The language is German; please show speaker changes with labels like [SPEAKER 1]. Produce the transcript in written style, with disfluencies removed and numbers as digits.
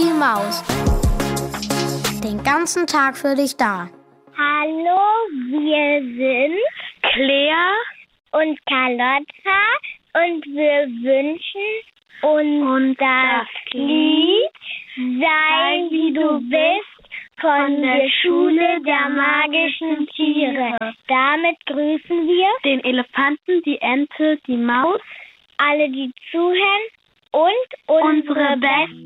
[SPEAKER 1] die Maus. Den ganzen Tag für dich da.
[SPEAKER 2] Hallo, wir sind
[SPEAKER 3] Claire
[SPEAKER 2] und Carlotta und wir wünschen uns das Lied Sei wie du bist von der Schule der magischen Tiere. Damit grüßen wir
[SPEAKER 3] den Elefanten, die Ente, die Maus,
[SPEAKER 2] alle, die zuhören und unsere besten